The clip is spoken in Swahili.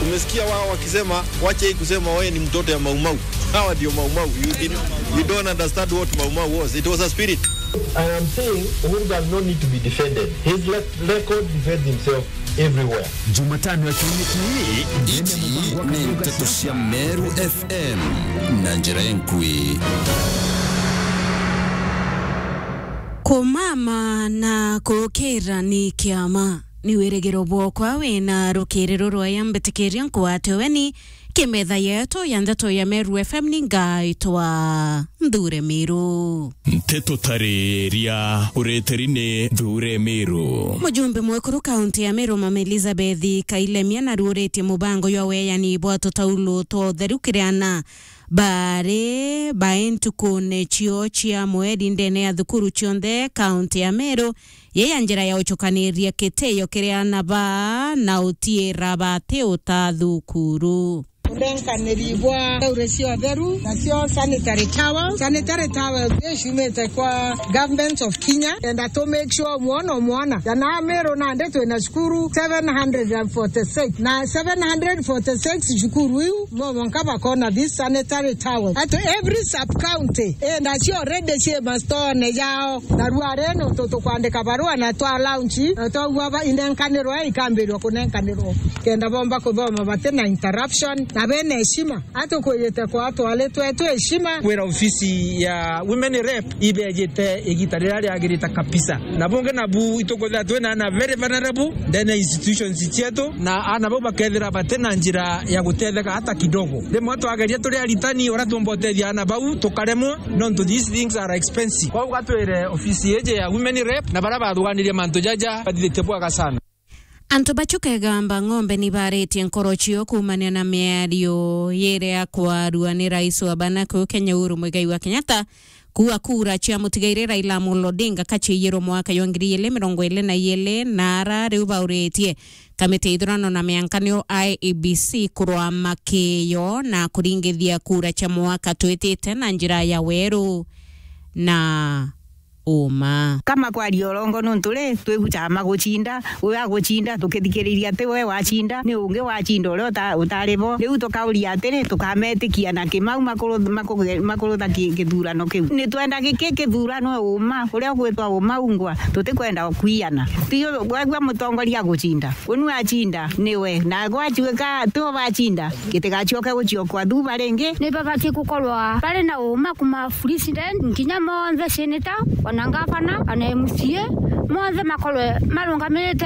Umesikia wao wakisema wacha hii kusema wewe ni mtoto ya Maumau. Hawa ndio Maumau. You don't understand what Maumau was. It was a spirit. I am saying Uhuru does not need to be defended. His record defends himself everywhere. Jumatano ya hii ni mtatushia Meru FM na Njerenkwi. Kumama na kukera ni kiama ni wiregero bwokwa wina rukerero rwa mbetekeria nkwatweni kimetha yetu ya ndeto ya Meru FM ningaitwa Ndure Miru Nteto tareria ureterine Ndure Miru. Mujumbe mwekuru kaunti ya Meru Mama Elizabeth Kailemia na rureti mubango yoweya ni bwato taulo to therukiriana bare baentu kone chio chia mwedi ndene ya dhukuru chionde kaunti ya Meru yeya njira ya uchokaniria keteyo kireana ba na utiera bate utadhukuru. Denka neribwa uresio veru nasio sanitary towels eshimete kwa government of Kenya and to make sure muona na Meru na ndeto na shukuru 746 na 746 shukuru yu mo nkaba kona this sanitary towels at every sub county and asio already she master ne yao na ruare no to kwandika barua na to launch to gwa inenkanero ikambirwa kunenkanero kenda bomba kudoma batena interruption na bene heshima ato koyete kwa watu waletu etu heshima kwera ofisi ya women rep ibejete egitarira ya girita kapisa na bonge na bu itokoza twena na very vulnerable then institutions cheto na anabo bakethera batena njira ya gutetheka hata kidogo demo watu ageria tuli alitani oratumbotedia na bau tokaremo nonto these things are expensive kwa gatwere ofisi eje ya women rep na baraba thuganirie manto jaja baditebwaga sana. Anto bachuke gamba ngombe ni bareti nkorochio kumania na miario yere ya kuarua ni rais wa Banako Kenya Uhuru Muigai wa Kenyatta kuwa kura chia mutigaire Raila Amolo Odinga kachi yero mwaka yongiri yele mirongo ile na yele nara reuba uretie kamite idurano na miankanio IEBC kurwa makeyo na kuringithia kura chia mwaka tuetete na njira ya weru na Oma kama kwa riorongo nuntule twegucha maguchinda uya guchinda tukithikiriria ate we wachinda ni unge wachinda ule utarebo riu tukauria atiri tukametikia na kimau makuru githurano kiu ni twenda githurano uma uria gwitwa uma ungwa tutikwenda kuiana tio gwa mutongoria guchinda unu achinda niwe na gwachuka tu wachinda gitigachoke guchiokwa thuba ringi ni baba kikukorwa pale na uma kuma president nginya monze senator wanangafana ana MCA monze makolwe malungamirite